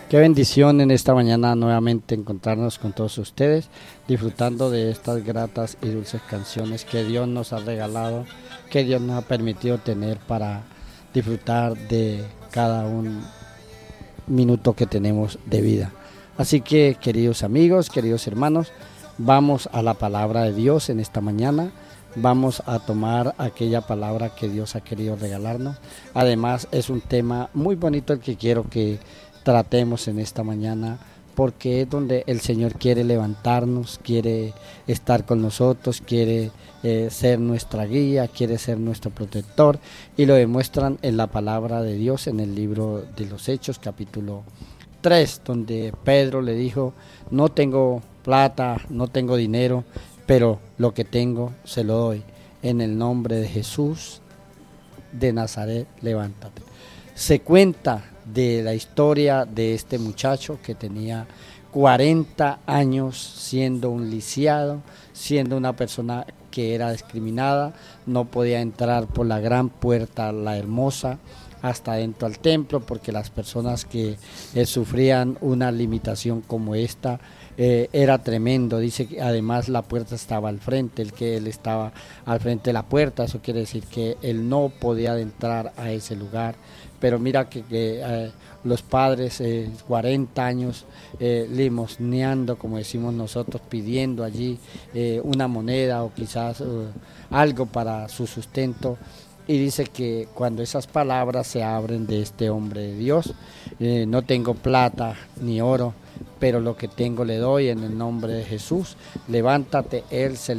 Qué bendición en esta mañana nuevamente encontrarnos con todos ustedes, disfrutando de estas gratas y dulces canciones que Dios nos ha regalado, que Dios nos ha permitido tener para disfrutar de cada un minuto que tenemos de vida. Así que, queridos amigos, queridos hermanos, vamos a la palabra de Dios en esta mañana. Vamos a tomar aquella palabra que Dios ha querido regalarnos. Además, es un tema muy bonito el que quiero que tratemos en esta mañana, porque es donde el Señor quiere levantarnos, quiere estar con nosotros, quiere ser nuestra guía, quiere ser nuestro protector, y lo demuestran en la palabra de Dios en el libro de los Hechos, capítulo 3, donde Pedro le dijo: no tengo plata, no tengo dinero, pero lo que tengo se lo doy. En el nombre de Jesús de Nazaret, levántate. Se cuenta de la historia de este muchacho que tenía 40 años siendo un lisiado, siendo una persona que era discriminada, no podía entrar por la gran puerta, la hermosa, hasta dentro al templo, porque las personas que sufrían una limitación como esta era tremendo. Dice que además la puerta estaba al frente, él estaba al frente de la puerta, eso quiere decir que él no podía entrar a ese lugar. Pero mira que los padres, 40 años limosneando, como decimos nosotros, pidiendo allí una moneda o quizás algo para su sustento. Y dice que cuando esas palabras se abren de este hombre de Dios, no tengo plata ni oro, pero lo que tengo le doy en el nombre de Jesús, levántate. Él se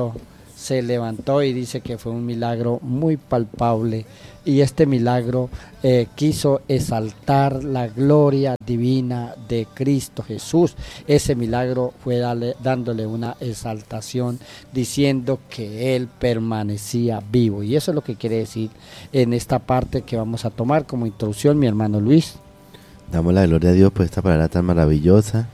levantó y dice que fue un milagro muy palpable, y este milagro quiso exaltar la gloria divina de Cristo Jesús. Ese milagro fue dándole una exaltación, diciendo que Él permanecía vivo, y eso es lo que quiere decir en esta parte que vamos a tomar como introducción, mi hermano Luis. Damos la gloria a Dios por esta palabra tan maravillosa.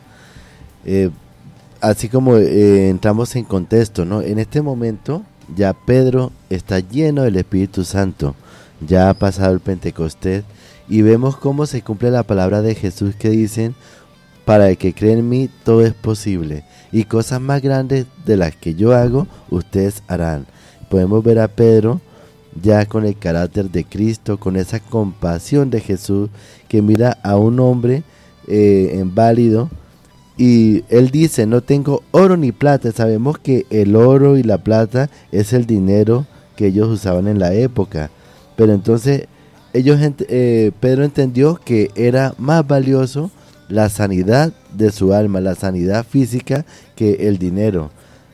Así como entramos en contexto, ¿no? En este momento ya Pedro está lleno del Espíritu Santo, ya ha pasado el Pentecostés, y vemos cómo se cumple la palabra de Jesús que dicen: para el que cree en mí todo es posible, y cosas más grandes de las que yo hago ustedes harán. Podemos ver a Pedro ya con el carácter de Cristo, con esa compasión de Jesús, que mira a un hombre inválido, y él dice: no tengo oro ni plata. Sabemos que el oro y la plata es el dinero que ellos usaban en la época, pero entonces Pedro entendió que era más valioso la sanidad de su alma, la sanidad física, que el dinero.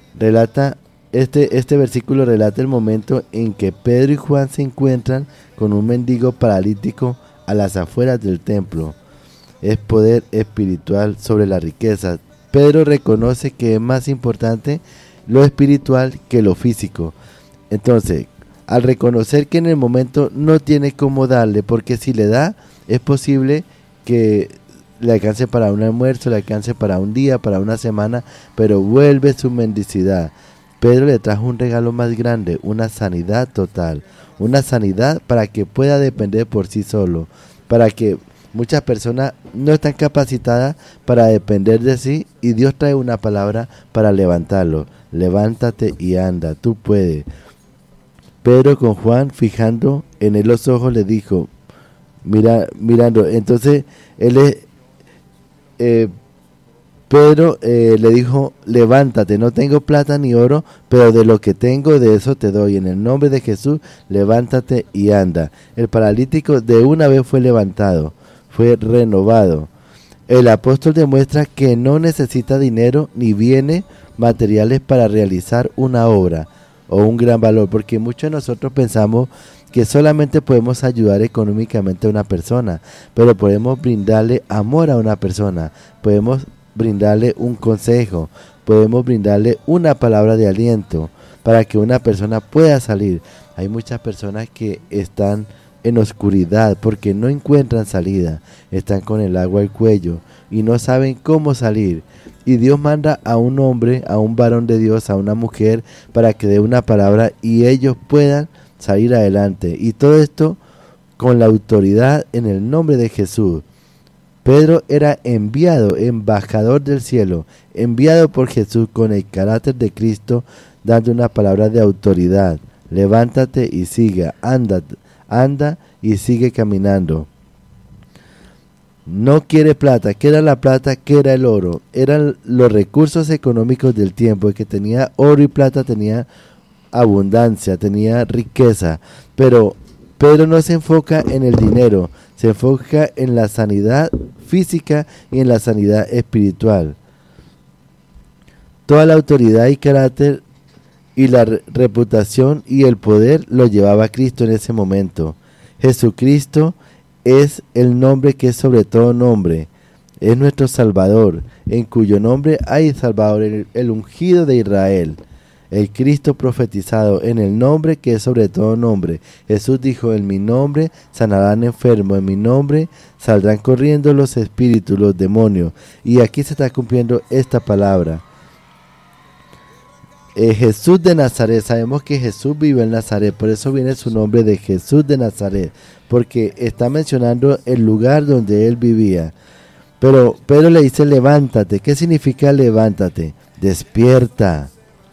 Este versículo relata el momento en que Pedro y Juan se encuentran con un mendigo paralítico a las afueras del templo. Es poder espiritual sobre la riqueza. Pedro reconoce que es más importante lo espiritual que lo físico. Entonces, al reconocer que en el momento no tiene cómo darle, porque si le da, es posible que le alcance para un almuerzo, le alcance para un día, para una semana, pero vuelve su mendicidad. Pedro le trajo un regalo más grande, una sanidad total, una sanidad para que pueda depender por sí solo, para que muchas personas no están capacitadas para depender de sí, y Dios trae una palabra para levantarlo. Levántate y anda, tú puedes. Pedro, con Juan fijando en él los ojos, le dijo, mirando, entonces Pedro le dijo: levántate, no tengo plata ni oro, pero de lo que tengo, de eso te doy. En el nombre de Jesús, levántate y anda. El paralítico de una vez fue levantado, fue renovado. El apóstol demuestra que no necesita dinero ni bienes materiales para realizar una obra o un gran valor, porque muchos de nosotros pensamos que solamente podemos ayudar económicamente a una persona, pero podemos brindarle amor a una persona, podemos brindarle un consejo, podemos brindarle una palabra de aliento para que una persona pueda salir. Hay muchas personas que están en oscuridad porque no encuentran salida, están con el agua al cuello y no saben cómo salir. Y Dios manda a un hombre, a un varón de Dios, a una mujer, para que dé una palabra y ellos puedan salir adelante. Y todo esto con la autoridad en el nombre de Jesús. Pedro era enviado, embajador del cielo, enviado por Jesús con el carácter de Cristo, dando una palabra de autoridad. Levántate y siga, anda y sigue caminando. No quiere plata. ¿Qué era la plata? ¿Qué era el oro? Eran los recursos económicos del tiempo. El que tenía oro y plata tenía abundancia, tenía riqueza. Pero Pedro no se enfoca en el dinero, se enfoca en la sanidad física y en la sanidad espiritual. Toda la autoridad y carácter y la reputación y el poder lo llevaba Cristo en ese momento. Jesucristo es el nombre que es sobre todo nombre. Es nuestro Salvador, en cuyo nombre hay Salvador, el ungido de Israel. El Cristo profetizado, en el nombre que es sobre todo nombre. Jesús dijo, en mi nombre sanarán enfermos, en mi nombre saldrán corriendo los espíritus, los demonios. Y aquí se está cumpliendo esta palabra. Jesús de Nazaret, sabemos que Jesús vive en Nazaret, por eso viene su nombre de Jesús de Nazaret, porque está mencionando el lugar donde él vivía. Pero Pedro le dice, levántate. ¿Qué significa levántate? Despierta.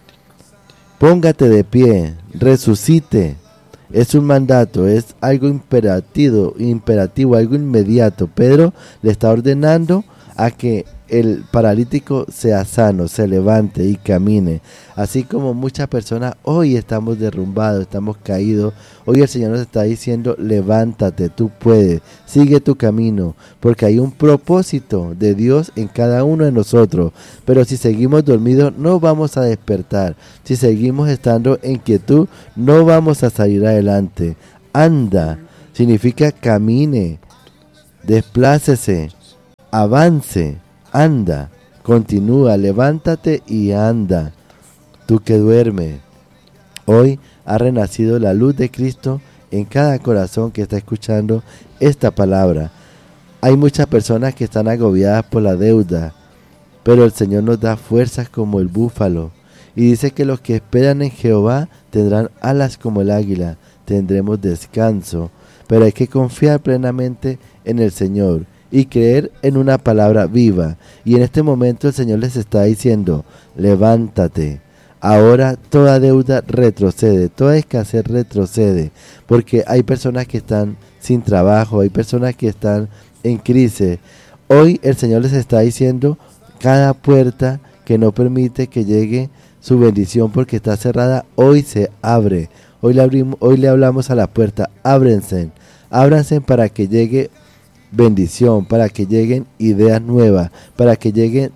Póngate de pie, resucite. Es un mandato, es algo imperativo, algo inmediato. Pedro le está ordenando a que el paralítico sea sano, se levante y camine. Así como muchas personas hoy estamos derrumbados, estamos caídos. Hoy el Señor nos está diciendo, levántate, tú puedes, sigue tu camino, porque hay un propósito de Dios en cada uno de nosotros. Pero si seguimos dormidos, no vamos a despertar. Si seguimos estando en quietud, no vamos a salir adelante. Anda, significa camine, desplácese, avance. Anda, continúa, levántate y anda. Tú que duermes, hoy ha renacido la luz de Cristo en cada corazón que está escuchando esta palabra. Hay muchas personas que están agobiadas por la deuda, pero el Señor nos da fuerzas como el búfalo. Y dice que los que esperan en Jehová tendrán alas como el águila, tendremos descanso. Pero hay que confiar plenamente en el Señor y creer en una palabra viva. Y en este momento el Señor les está diciendo, levántate. Ahora toda deuda retrocede, toda escasez retrocede, porque hay personas que están sin trabajo, hay personas que están en crisis. Hoy el Señor les está diciendo, cada puerta que no permite que llegue su bendición porque está cerrada, hoy se abre. Hoy le hablamos a la puerta, ábranse para que llegue bendición, para que lleguen ideas nuevas, para que lleguen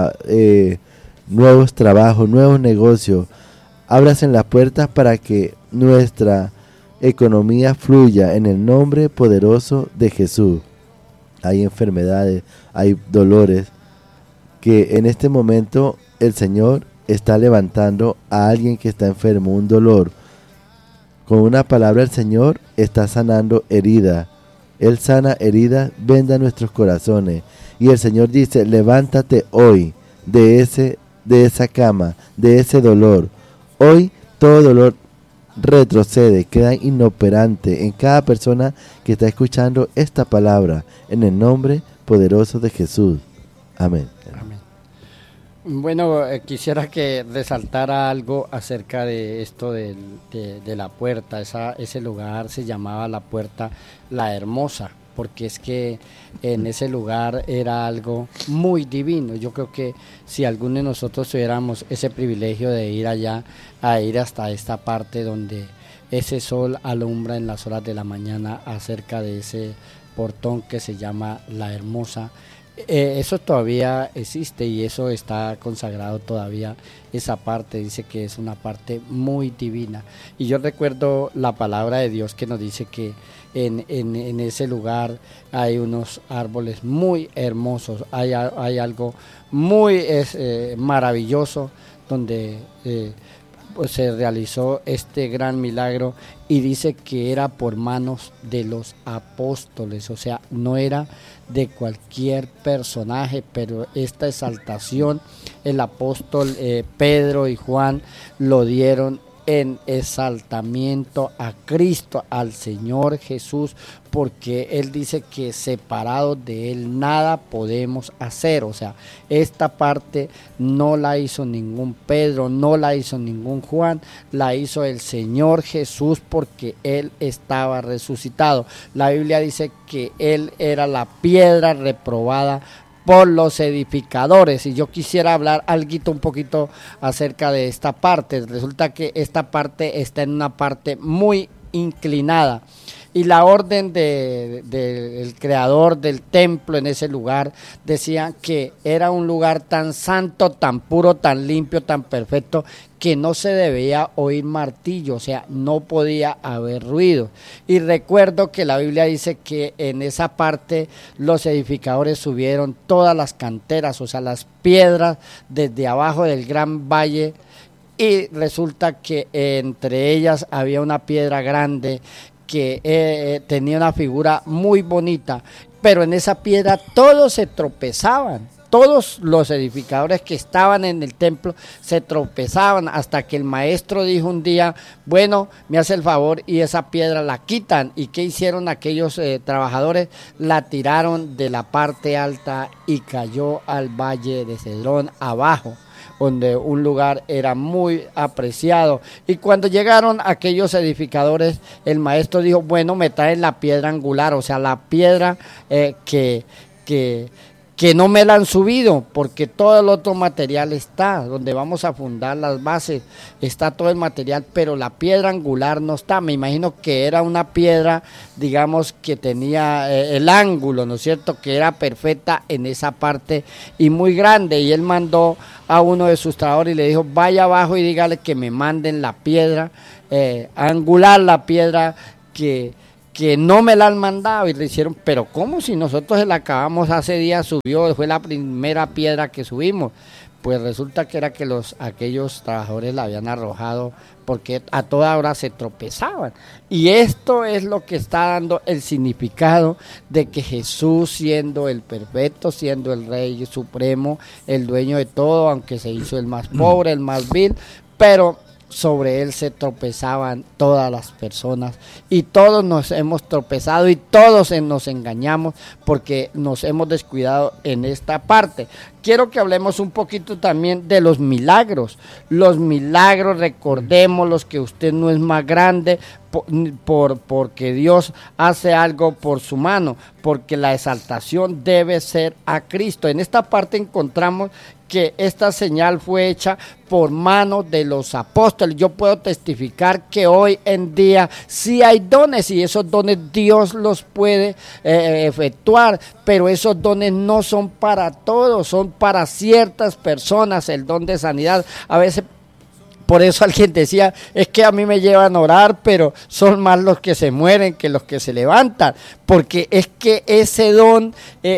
nuevos trabajos, nuevos negocios. Ábranse las puertas para que nuestra economía fluya en el nombre poderoso de Jesús. Hay enfermedades, hay dolores, que en este momento el Señor está levantando a alguien que está enfermo, un dolor. Con una palabra el Señor está sanando heridas. Él sana heridas, venda nuestros corazones. Y el Señor dice, levántate hoy de esa cama, de ese dolor. Hoy todo dolor retrocede, queda inoperante en cada persona que está escuchando esta palabra, en el nombre poderoso de Jesús. Amén. Amén. Bueno, quisiera que resaltara algo acerca de esto de la puerta. Ese lugar se llamaba la puerta La Hermosa, porque es que en ese lugar era algo muy divino. Yo creo que si alguno de nosotros tuviéramos ese privilegio de ir allá, a ir hasta esta parte donde ese sol alumbra en las horas de la mañana, acerca de ese portón que se llama La Hermosa, eso todavía existe y eso está consagrado todavía. Esa parte dice que es una parte muy divina, y yo recuerdo la palabra de Dios que nos dice que en ese lugar hay unos árboles muy hermosos, hay algo muy maravilloso donde pues se realizó este gran milagro, y dice que era por manos de los apóstoles, o sea, no era de cualquier personaje, pero esta exaltación el apóstol Pedro y Juan lo dieron en exaltamiento a Cristo, al Señor Jesús, porque Él dice que separados de Él nada podemos hacer. O sea, esta parte no la hizo ningún Pedro, no la hizo ningún Juan, la hizo el Señor Jesús, porque Él estaba resucitado. La Biblia dice que Él era la piedra reprobada por los edificadores, y yo quisiera hablar algo un poquito acerca de esta parte. Resulta que esta parte está en una parte muy inclinada, y la orden del creador del templo en ese lugar decía que era un lugar tan santo, tan puro, tan limpio, tan perfecto, que no se debía oír martillo, o sea, no podía haber ruido. Y recuerdo que la Biblia dice que en esa parte los edificadores subieron todas las canteras, o sea, las piedras desde abajo del gran valle, y resulta que entre ellas había una piedra grande que tenía una figura muy bonita, pero en esa piedra todos se tropezaban. Todos los edificadores que estaban en el templo se tropezaban, hasta que el maestro dijo un día: bueno, me hace el favor y esa piedra la quitan. ¿Y qué hicieron aquellos trabajadores? La tiraron de la parte alta y cayó al valle de Cedrón abajo, donde un lugar era muy apreciado. Y cuando llegaron aquellos edificadores, el maestro dijo: bueno, me traen la piedra angular, o sea, la piedra que no me la han subido, porque todo el otro material está, donde vamos a fundar las bases, está todo el material, pero la piedra angular no está. Me imagino que era una piedra, digamos, que tenía el ángulo, ¿no es cierto?, que era perfecta en esa parte y muy grande, y él mandó a uno de sus trabajadores y le dijo: vaya abajo y dígale que me manden la piedra angular, la piedra que no me la han mandado. Y le hicieron: pero ¿cómo? Si nosotros la acabamos hace días, subió, fue la primera piedra que subimos. Pues resulta que era que aquellos trabajadores la habían arrojado, porque a toda hora se tropezaban. Y esto es lo que está dando el significado de que Jesús, siendo el perfecto, siendo el Rey Supremo, el dueño de todo, aunque se hizo el más pobre, el más vil, pero sobre él se tropezaban todas las personas, y todos nos hemos tropezado y todos nos engañamos porque nos hemos descuidado en esta parte. Quiero que hablemos un poquito también de los milagros. Los milagros, recordémoslos, que usted no es más grande porque Dios hace algo por su mano, porque la exaltación debe ser a Cristo. En esta parte encontramos que esta señal fue hecha por mano de los apóstoles. Yo puedo testificar que hoy en día sí hay dones, y esos dones Dios los puede efectuar, pero esos dones no son para todos, son para ciertas personas. El don de sanidad, a veces, por eso alguien decía: es que a mí me llevan a orar, pero son más los que se mueren que los que se levantan, porque es que ese don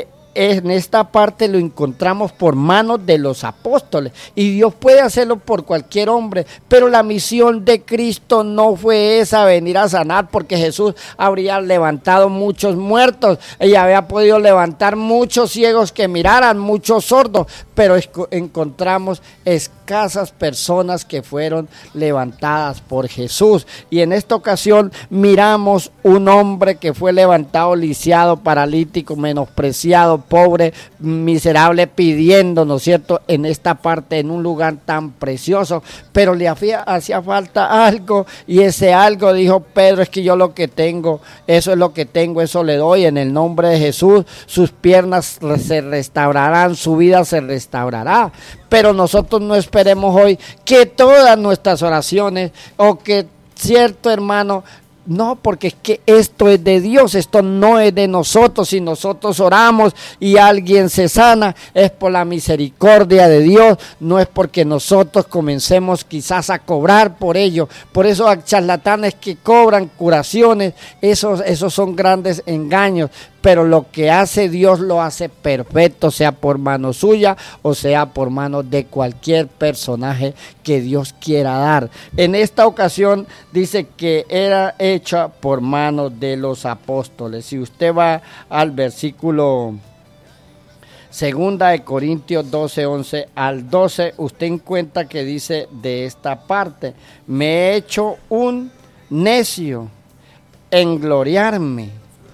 en esta parte lo encontramos por manos de los apóstoles, y Dios puede hacerlo por cualquier hombre, pero la misión de Cristo no fue esa, venir a sanar, porque Jesús habría levantado muchos muertos y había podido levantar muchos ciegos que miraran, muchos sordos, pero encontramos escasas personas que fueron levantadas por Jesús. Y en esta ocasión miramos un hombre que fue levantado lisiado, paralítico, menospreciado, pobre, miserable, pidiendo, ¿no es cierto?, en esta parte, en un lugar tan precioso, pero le hacía falta algo, y ese algo, dijo Pedro: es que yo lo que tengo, eso es lo que tengo, eso le doy. En el nombre de Jesús, sus piernas se restaurarán, su vida se restaurará. Pero nosotros no esperemos hoy que todas nuestras oraciones, o que cierto hermano, no, porque es que esto es de Dios, esto no es de nosotros. Si nosotros oramos y alguien se sana, es por la misericordia de Dios, no es porque nosotros comencemos quizás a cobrar por ello. Por eso hay charlatanes que cobran curaciones, esos son grandes engaños. Pero lo que hace Dios lo hace perfecto, sea por mano suya o sea por mano de cualquier personaje que Dios quiera dar. En esta ocasión dice que era hecha por mano de los apóstoles. Si usted va al versículo Segunda de Corintios 12, 11 al 12, usted encuentra que dice de esta parte: me he hecho un necio en gloriarme.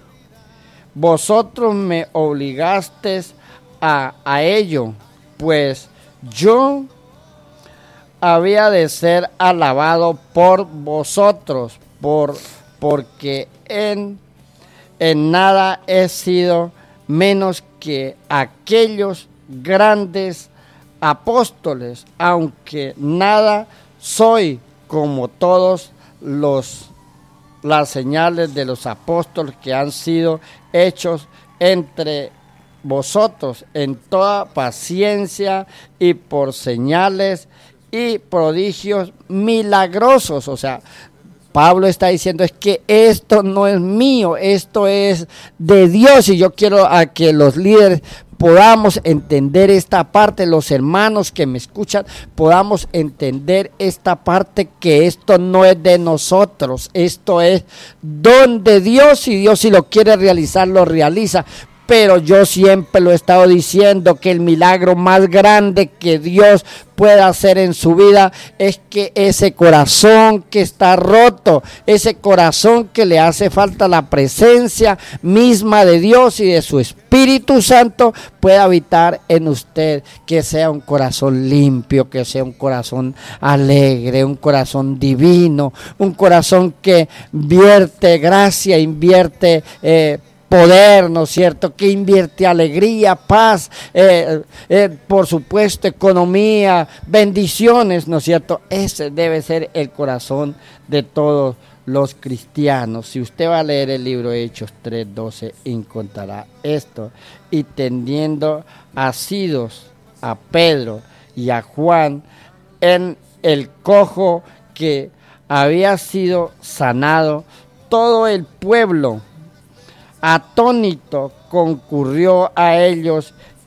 Vosotros me obligasteis a ello, pues yo había de ser alabado por vosotros, porque en nada he sido menos que aquellos grandes apóstoles, aunque nada soy como todos las señales de los apóstoles que han sido hechos entre vosotros en toda paciencia y por señales y prodigios milagrosos. O sea, Pablo está diciendo es que esto no es mío, esto es de Dios, y yo quiero a que los líderes podamos entender esta parte, los hermanos que me escuchan, podamos entender esta parte, que esto no es de nosotros, esto es don de Dios, y Dios si lo quiere realizar, lo realiza. Pero yo siempre lo he estado diciendo, que el milagro más grande que Dios puede hacer en su vida es que ese corazón que está roto, ese corazón que le hace falta la presencia misma de Dios y de su Espíritu Santo, pueda habitar en usted, que sea un corazón limpio, que sea un corazón alegre, un corazón divino, un corazón que vierte gracia, invierte poder, ¿no es cierto?, que invierte alegría, paz, por supuesto, economía, bendiciones, ¿no es cierto? Ese debe ser el corazón de todos los cristianos. Si usted va a leer el libro de Hechos 3:12, encontrará esto: y tendiendo asidos a Pedro y a Juan en el cojo que había sido sanado, todo el pueblo atónito concurrió a ellos,